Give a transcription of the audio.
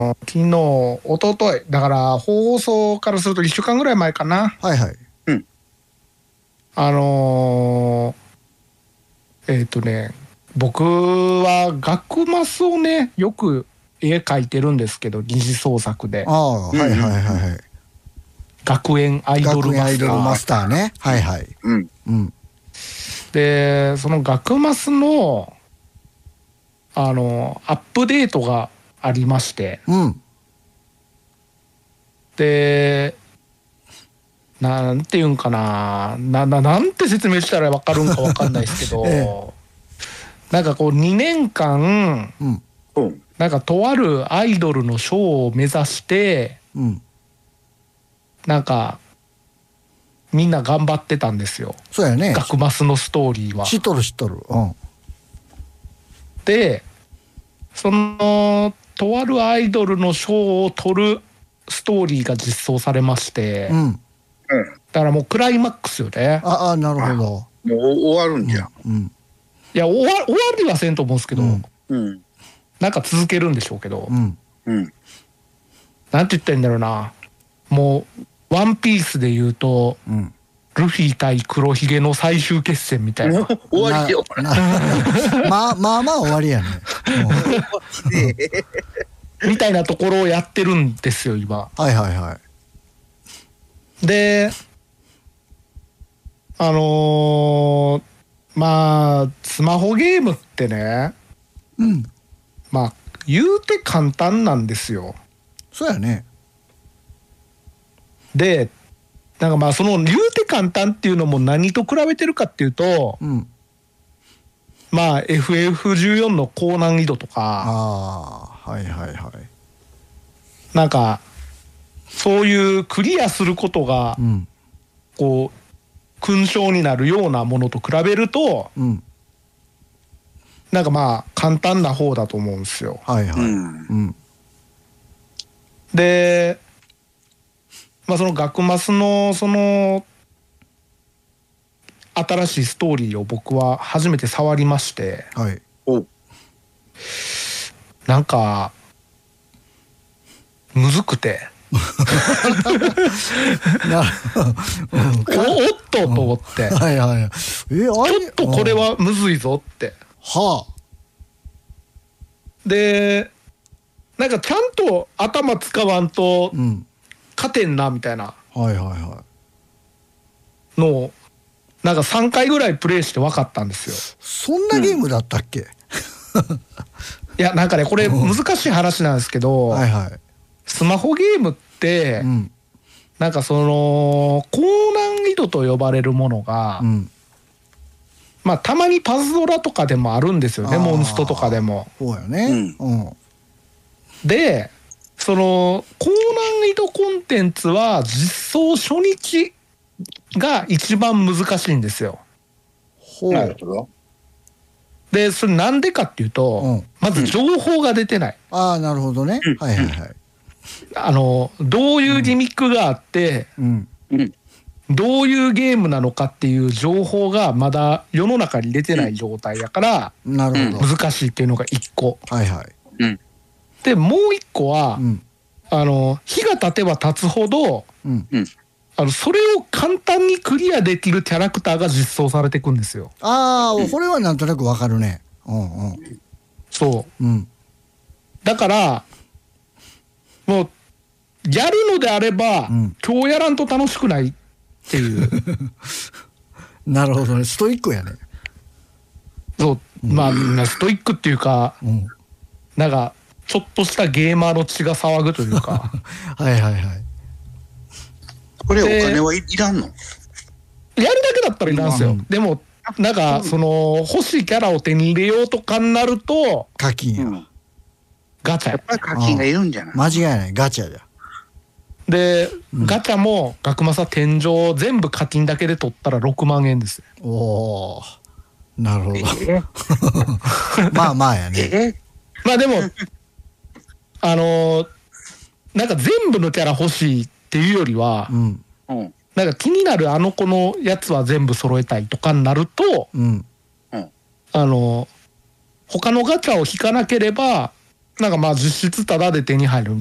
昨日、一昨日だから放送からすると1週間ぐらい前かな。 はいはい。 僕は学マスをねよく絵描いてるんですけど、二次創作で。 ああ、はいはいはいはい。 学園アイドルマスター。 学園アイドルマスターね。はいはい。 で、その学マスのアップデートがありまして、で、なんていうんかな、なんて説明したら分かるんか分かんないですけど、なんかこう2年間、なんかとあるアイドルのショーを目指して、なんかみんな頑張ってたんですよ。 そうやね。 学マスのストーリーは。 知っとる知っとる。 で、そのとあるアイドルのショーを撮るストーリーが実装されまして、だからもうクライマックスよね。 ああ、なるほど。 もう終わるんじゃ。 いや、終わりはせんと思うんですけど、なんか続けるんでしょうけど、なんて言ったらいいんだろうな、もうワンピースで言うと、ルフィ対黒ひげの最終決戦みたいな。 終わりよ。 まあ終わりやね。 みたいなところをやってるんですよ今。 はいはいはい。 で、まあスマホゲームってね、まあ言うて簡単なんですよ。 そうやね。 で、なんかまあその言うて簡単っていうのも何と比べてるかっていうと、まあ FF14 の高難易度とか、 はいはいはい。 なんかそういうクリアすることがこう勲章になるようなものと比べると、なんかまあ簡単な方だと思うんですよ。 はいはい。 で、まあその学マスのその新しいストーリーを僕は初めて触りまして、なんかむずくておっとと思って、ちょっとこれはむずいぞって。で、なんかちゃんと頭使わんと勝てんなみたいなのをなんか3回ぐらいプレイして分かったんですよ。 そんなゲームだったっけ？ いや、なんかね、これ難しい話なんですけど、スマホゲームって、なんかその高難易度と呼ばれるものが、まあたまにパズドラとかでもあるんですよね、モンストとかでも。 そうやね。 で、その高難易度コンテンツは実装初日が一番難しいんですよ。 なるほど。 で、それなんでかっていうと、まず情報が出てない。 ああ、なるほどね。はいはいはい。 どういうギミックがあって、どういうゲームなのかっていう情報がまだ世の中に出てない状態やから、難しいっていうのが1個。で、もう1個は、日が経てば経つほど、それを簡単にクリアできるキャラクターが実装されていくんですよ。 ああ、これはなんとなくわかるね。 そう。だから、もう、やるのであれば、今日やらんと楽しくないっていう。 なるほどね。ストイックやね。 そう。まあ、ストイックっていうか、なんか、ちょっとしたゲーマーの血が騒ぐというか。 はいはいはい。 これお金はいらんの？ やるだけだったらいらんすよ。でも、なんか、その、欲しいキャラを手に入れようとかになると、 課金や。 ガチャや。 やっぱり課金がいるんじゃない？ 間違いない。ガチャじゃ。 で、ガチャも、学マサ天井全部課金だけで取ったら6万円です。 おー。なるほど。まあまあやね。 まあでも、なんか全部のキャラ欲しいっていうよりは、なんか気になるあの子のやつは全部揃えたいとかになると、他のガチャを引かなければなんかまあ実質タダで手に入る